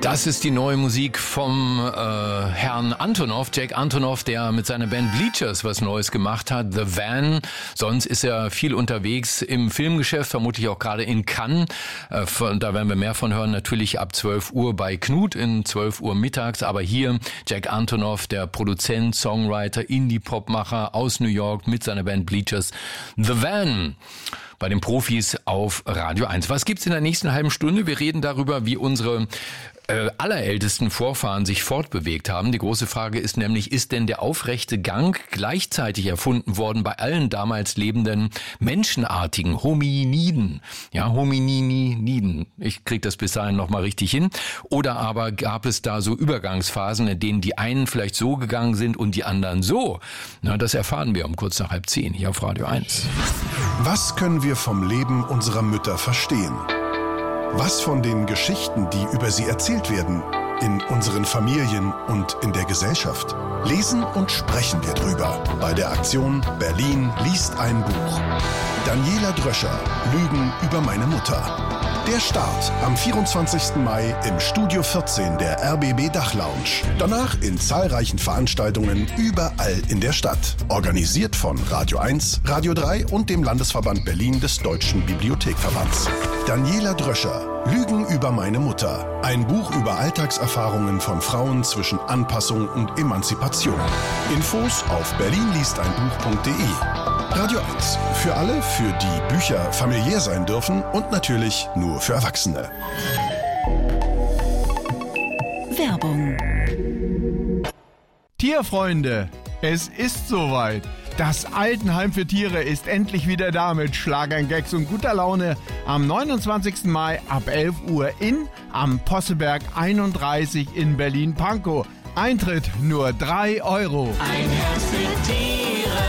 Das ist die neue Musik vom Herrn Antonoff, Jack Antonoff, der mit seiner Band Bleachers was Neues gemacht hat, The Van. Sonst ist er viel unterwegs im Filmgeschäft, vermutlich auch gerade in Cannes. Da werden wir mehr von hören, natürlich ab 12 Uhr bei Knut, in 12 Uhr mittags. Aber hier Jack Antonoff, der Produzent, Songwriter, Indie-Pop-Macher aus New York mit seiner Band Bleachers, The Van. Bei den Profis auf Radio 1. Was gibt's in der nächsten halben Stunde? Wir reden darüber, wie unsere allerältesten Vorfahren sich fortbewegt haben. Die große Frage ist nämlich, ist denn der aufrechte Gang gleichzeitig erfunden worden bei allen damals lebenden menschenartigen Hominiden? Ja, Homininiden. Ich krieg das bis dahin nochmal richtig hin. Oder aber gab es da so Übergangsphasen, in denen die einen vielleicht so gegangen sind und die anderen so? Na, das erfahren wir um kurz nach 9:30 hier auf Radio 1. Was können wir vom Leben unserer Mütter verstehen? Was von den Geschichten, die über sie erzählt werden, in unseren Familien und in der Gesellschaft? Lesen und sprechen wir drüber bei der Aktion Berlin liest ein Buch. Daniela Dröscher, Lügen über meine Mutter. Der Start am 24. Mai im Studio 14 der RBB Dachlounge. Danach in zahlreichen Veranstaltungen überall in der Stadt. Organisiert von Radio 1, Radio 3 und dem Landesverband Berlin des Deutschen Bibliothekverbands. Daniela Dröscher, Lügen über meine Mutter. Ein Buch über Alltagserfahrungen von Frauen zwischen Anpassung und Emanzipation. Infos auf berlinliesteinbuch.de. Radio 1. Für alle, für die Bücher familiär sein dürfen und natürlich nur für Erwachsene. Werbung. Tierfreunde, es ist soweit. Das Altenheim für Tiere ist endlich wieder da mit Schlagern, Gags und guter Laune am 29. Mai ab 11 Uhr am Posselberg 31 in Berlin-Pankow. Eintritt nur 3 Euro. Ein Herz für Tiere.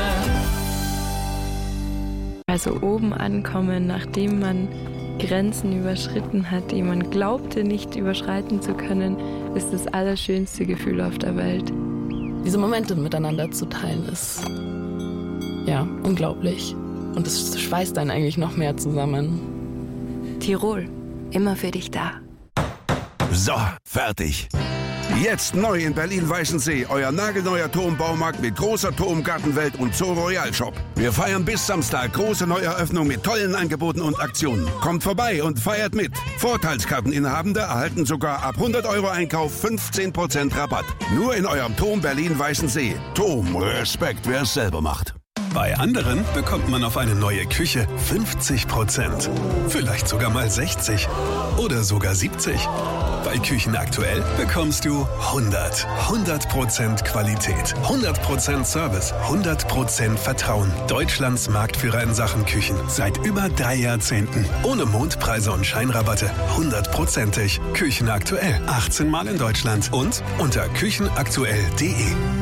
Also oben ankommen, nachdem man Grenzen überschritten hat, die man glaubte nicht überschreiten zu können, ist das allerschönste Gefühl auf der Welt. Diese Momente miteinander zu teilen ist, ja, unglaublich. Und es schweißt einen eigentlich noch mehr zusammen. Tirol, immer für dich da. So, fertig. Jetzt neu in Berlin-Weißensee, euer nagelneuer Turmbaumarkt mit großer Turmgartenwelt und Zoo Royal Shop. Wir feiern bis Samstag große Neueröffnung mit tollen Angeboten und Aktionen. Kommt vorbei und feiert mit. Vorteilskarteninhabende erhalten sogar ab 100 Euro Einkauf 15% Rabatt. Nur in eurem Turm Berlin-Weißensee. Turm, Respekt, wer es selber macht. Bei anderen bekommt man auf eine neue Küche 50%. Vielleicht sogar mal 60 oder sogar 70. Bei Küchen aktuell bekommst du 100% Qualität, 100% Service, 100% Vertrauen. Deutschlands Marktführer in Sachen Küchen seit über 3 Jahrzehnten. Ohne Mondpreise und Scheinrabatte, 100%ig. Küchen aktuell, 18 Mal in Deutschland und unter küchenaktuell.de.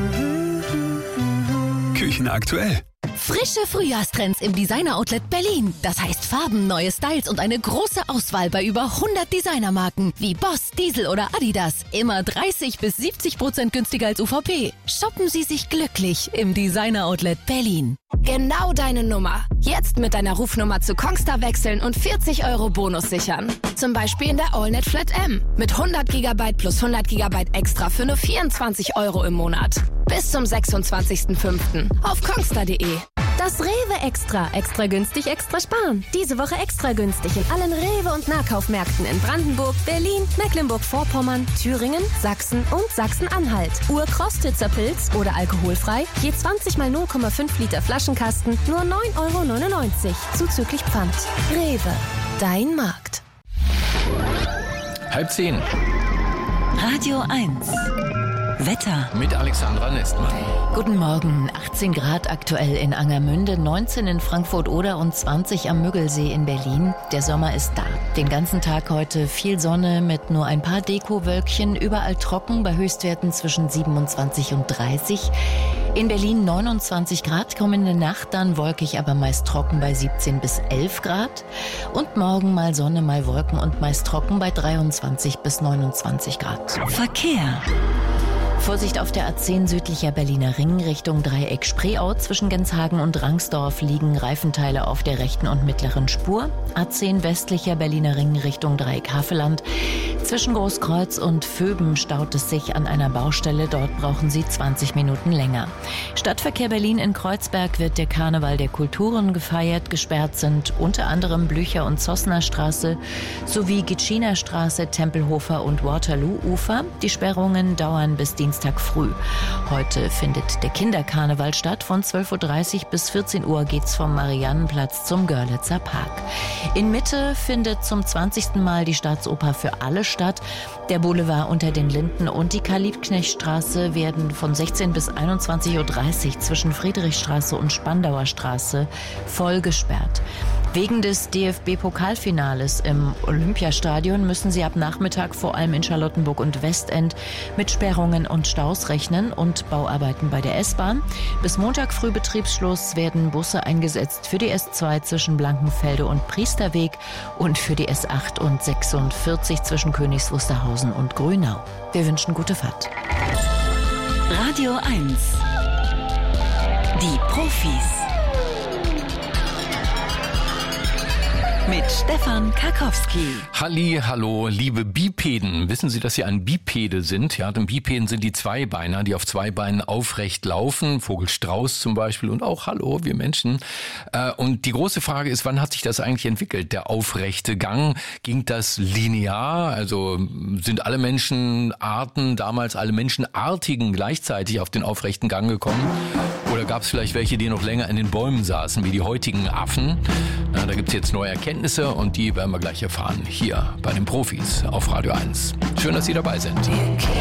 Küchen aktuell. Frische Frühjahrstrends im Designer-Outlet Berlin. Das heißt Farben, neue Styles und eine große Auswahl bei über 100 Designermarken wie Boss, Diesel oder Adidas. Immer 30-70% günstiger als UVP. Shoppen Sie sich glücklich im Designer-Outlet Berlin. Genau deine Nummer. Jetzt mit deiner Rufnummer zu Kongstar wechseln und 40 Euro Bonus sichern. Zum Beispiel in der AllNet Flat M. Mit 100 GB plus 100 GB extra für nur 24 Euro im Monat. Bis zum 26.05. auf kongstar.de. Das Rewe Extra. Extra günstig, extra sparen. Diese Woche extra günstig in allen Rewe- und Nahkaufmärkten in Brandenburg, Berlin, Mecklenburg-Vorpommern, Thüringen, Sachsen und Sachsen-Anhalt. Urkostitzer Pilz oder alkoholfrei. Je 20 mal 0,5 Liter Flaschenkasten. Nur 9,99 Euro. Zuzüglich Pfand. Rewe. Dein Markt. 9:30. Radio 1. Wetter. Mit Alexandra Nestmann. Guten Morgen. 18 Grad aktuell in Angermünde, 19 in Frankfurt-Oder und 20 am Müggelsee in Berlin. Der Sommer ist da. Den ganzen Tag heute viel Sonne mit nur ein paar Dekowölkchen. Überall trocken bei Höchstwerten zwischen 27 und 30. In Berlin 29 Grad. Kommende Nacht dann wolkig, aber meist trocken bei 17 bis 11 Grad. Und morgen mal Sonne, mal Wolken und meist trocken bei 23 bis 29 Grad. Verkehr. Vorsicht auf der A10 südlicher Berliner Ring Richtung Dreieck Spreeau. Zwischen Genshagen und Rangsdorf liegen Reifenteile auf der rechten und mittleren Spur. A10 westlicher Berliner Ring Richtung Dreieck Havelland. Zwischen Großkreuz und Vöben staut es sich an einer Baustelle. Dort brauchen Sie 20 Minuten länger. Stadtverkehr Berlin in Kreuzberg wird der Karneval der Kulturen gefeiert. Gesperrt sind unter anderem Blücher- und Zossner Straße sowie Gitschiner Straße, Tempelhofer und Waterloo-Ufer. Die Sperrungen dauern bis Dienstag früh. Heute findet der Kinderkarneval statt. Von 12.30 Uhr bis 14 Uhr geht's vom Mariannenplatz zum Görlitzer Park. In Mitte findet zum 20. Mal die Staatsoper für alle statt. Der Boulevard unter den Linden und die Karl-Liebknecht-Straße werden von 16 bis 21.30 Uhr zwischen Friedrichstraße und Spandauer Straße voll gesperrt. Wegen des DFB-Pokalfinales im Olympiastadion müssen Sie ab Nachmittag vor allem in Charlottenburg und Westend mit Sperrungen und Staus rechnen und Bauarbeiten bei der S-Bahn. Bis Montag früh Betriebsschluss werden Busse eingesetzt für die S2 zwischen Blankenfelde und Priesterweg und für die S8 und 46 zwischen Königs Wusterhausen und Grünau. Wir wünschen gute Fahrt. Radio 1. Die Profis. Mit Stefan Karkowski. Halli, hallo, liebe Bipeden. Wissen Sie, dass Sie ein Bipede sind? Ja, denn Bipeden sind die Zweibeiner, die auf zwei Beinen aufrecht laufen. Vogel Strauß zum Beispiel und auch, hallo, wir Menschen. Und die große Frage ist, wann hat sich das eigentlich entwickelt? Der aufrechte Gang, ging das linear? Also sind alle Menschenarten, damals alle Menschenartigen gleichzeitig auf den aufrechten Gang gekommen? Oder gab es vielleicht welche, die noch länger in den Bäumen saßen, wie die heutigen Affen? Na, da gibt es jetzt neue Erkenntnisse und die werden wir gleich erfahren. Hier bei den Profis auf Radio 1. Schön, dass Sie dabei sind.